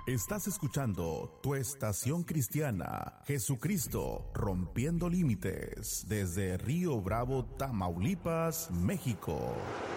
Estás escuchando tu estación cristiana, Jesucristo Rompiendo Límites, desde Río Bravo, Tamaulipas, México.